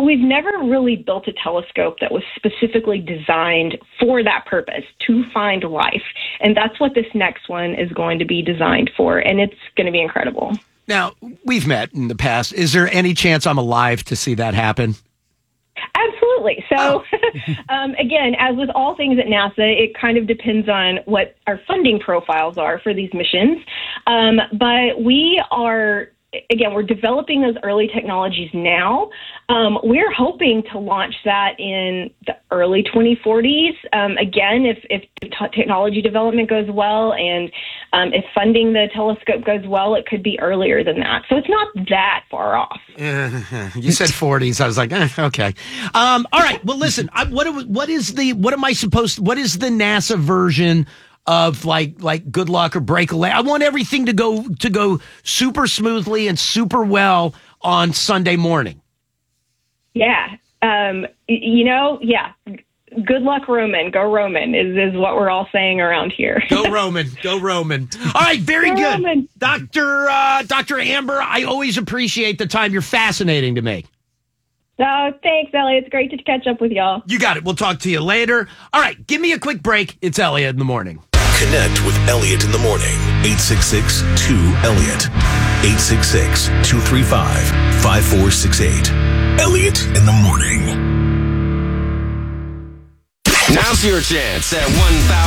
we've never really built a telescope that was specifically designed for that purpose, to find life. And that's what this next one is going to be designed for, and it's going to be incredible. Now, we've met in the past. Is there any chance I'm alive to see that happen? Absolutely. So, again, as with all things at NASA, it kind of depends on what our funding profiles are for these missions. But we're developing those early technologies now. We're hoping to launch that in the early 2040s. Again, if technology development goes well and if funding the telescope goes well, it could be earlier than that. So it's not that far off. You said 40s. I was like, okay. All right. Well, listen. What is the NASA version of like Good Luck or Breakaway? I want everything to go super smoothly and super well on Sunday morning. Yeah. Good luck, Roman. Go Roman is what we're all saying around here. Go Roman. Go Roman. All right. Very Go good. Roman. Dr. Amber, I always appreciate the time. You're fascinating to me. Oh, thanks, Elliot. It's great to catch up with y'all. You got it. We'll talk to you later. All right. Give me a quick break. It's Elliot in the morning. Connect with Elliot in the morning. 866-2-ELLIOT. 866-235-5468. Elliot in the morning. Now's your chance at 1,000.